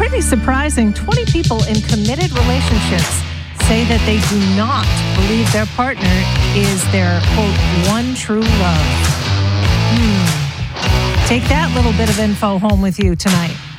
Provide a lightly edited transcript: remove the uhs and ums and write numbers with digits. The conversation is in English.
pretty surprising. 20 people in committed relationships say that they do not believe their partner is their, quote, one true love. Take that little bit of info home with you tonight.